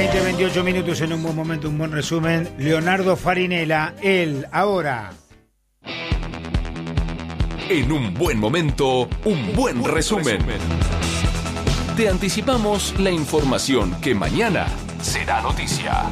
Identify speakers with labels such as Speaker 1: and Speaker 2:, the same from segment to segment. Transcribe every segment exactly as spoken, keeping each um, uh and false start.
Speaker 1: veinte, veintiocho minutos en un buen momento, un buen resumen. Leonardo Farinella, él, ahora.
Speaker 2: En un buen momento, un buen resumen. Te anticipamos la información que mañana será noticia.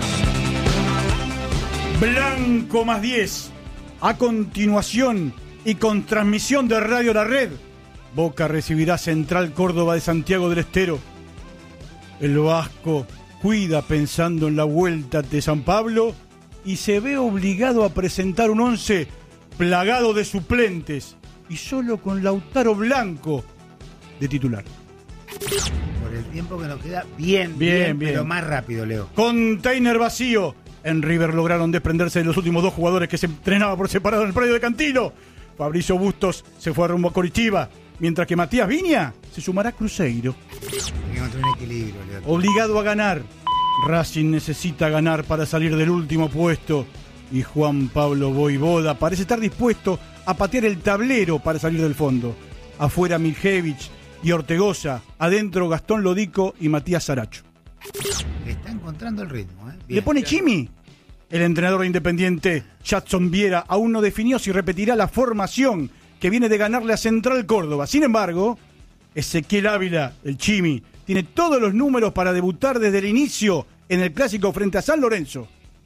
Speaker 3: Blanco más diez. A continuación y con transmisión de Radio La Red, Boca recibirá Central Córdoba de Santiago del Estero. El vasco cuida pensando en la vuelta de San Pablo y se ve obligado a presentar un once plagado de suplentes y solo con Lautaro Blanco de titular.
Speaker 1: Por el tiempo que nos queda, bien,
Speaker 3: Bien,
Speaker 1: bien,
Speaker 3: bien.
Speaker 1: pero más rápido, Leo.
Speaker 3: Container vacío. En River lograron desprenderse de los últimos dos jugadores que se entrenaban por separado en el predio de Cantilo. Fabricio Bustos se fue rumbo a Coritiba, mientras que Matías Viña se sumará a Cruzeiro.
Speaker 1: Hay que mantener un equilibrio, Leo.
Speaker 3: Obligado a ganar. Racing necesita ganar para salir del último puesto. Y Juan Pablo Voivoda parece estar dispuesto a patear el tablero para salir del fondo. Afuera Miljevich y Ortegoza. Adentro Gastón Lodico y Matías Saracho.
Speaker 1: Está encontrando el ritmo, ¿eh? Bien.
Speaker 3: ¿Le pone Chimi? El entrenador de Independiente, Jadson Viera, aún no definió si repetirá la formación que viene de ganarle a Central Córdoba. Sin embargo, Ezequiel Ávila, el Chimi, tiene todos los números para debutar desde el inicio en el clásico frente a San Lorenzo.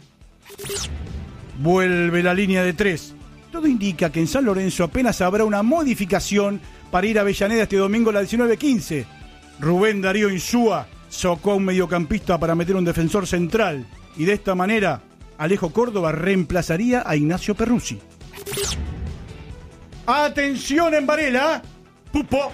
Speaker 3: Vuelve la línea de tres. Todo indica que en San Lorenzo apenas habrá una modificación para ir a Avellaneda este domingo a las diecinueve quince. Rubén Darío Insúa socó a un mediocampista para meter un defensor central. Y de esta manera, Alejo Córdoba reemplazaría a Ignacio Perruzzi. ¡Atención en Varela! ¡Pupo!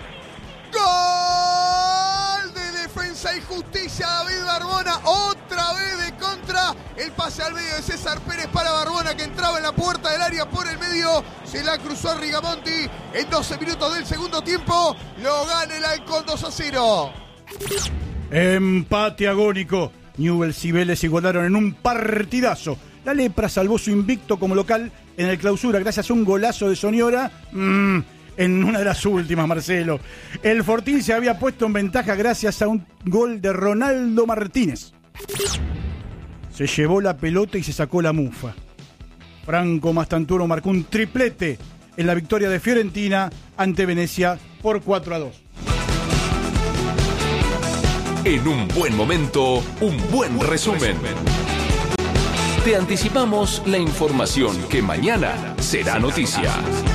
Speaker 4: ¡Gol de Defensa y Justicia! David Barbona, otra vez de contra. El pase al medio de César Pérez para Barbona, que entraba en la puerta del área por el medio. Se la cruzó a Rigamonti. En doce minutos del segundo tiempo lo gana el Halcón dos a cero.
Speaker 3: Empate agónico. Newell's y Vélez igualaron en un partidazo. La Lepra salvó su invicto como local en el Clausura gracias a un golazo de Soñora mmm, en una de las últimas, Marcelo. El Fortín se había puesto en ventaja gracias a un gol de Ronaldo Martínez. Se llevó la pelota y se sacó la mufa. Franco Mastanturo marcó un triplete en la victoria de Fiorentina ante Venecia por cuatro a dos.
Speaker 2: En un buen momento, un buen resumen. Te anticipamos la información que mañana será noticia.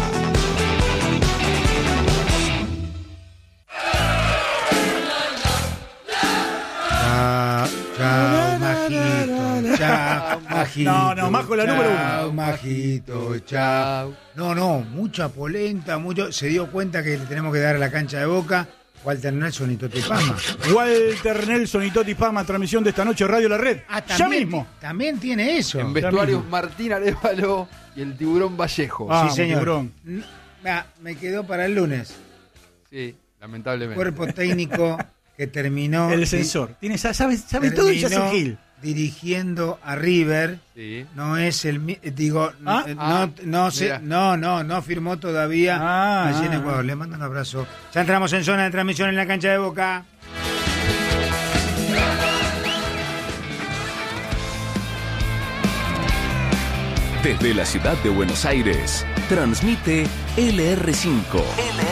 Speaker 1: Chao, chao, majito, chao, majito.
Speaker 3: No, no, Majo la
Speaker 1: chao,
Speaker 3: número uno.
Speaker 1: Chao, majito, chao. No, no, mucha polenta, mucho. Se dio cuenta que le tenemos que dar a la cancha de Boca. Walter Nelson y Toti Pama.
Speaker 3: Walter Nelson y Toti Pama, transmisión de esta noche Radio La Red.
Speaker 1: Ah,
Speaker 3: ya
Speaker 1: también,
Speaker 3: mismo.
Speaker 1: También tiene eso.
Speaker 5: En vestuarios Martín Arévalo y el Tiburón Vallejo.
Speaker 3: Ah,
Speaker 1: sí, señor.
Speaker 3: Tiburón.
Speaker 1: Ah, me quedó para el lunes.
Speaker 5: Sí, lamentablemente.
Speaker 1: Cuerpo técnico que terminó.
Speaker 3: El sensor. Tiene, sabe sabe todo y ya
Speaker 1: terminó
Speaker 3: hace Gil.
Speaker 1: dirigiendo a River.
Speaker 5: Sí.
Speaker 1: No es el mi- digo
Speaker 3: Ah,
Speaker 1: no
Speaker 5: ah,
Speaker 1: no sé,
Speaker 5: mira.
Speaker 1: no no no firmó todavía
Speaker 3: Ah,
Speaker 1: allí en
Speaker 3: ah.
Speaker 1: Ecuador. Le mando un abrazo. Ya entramos en zona de transmisión en la cancha de Boca.
Speaker 2: Desde la ciudad de Buenos Aires, transmite L R cinco. L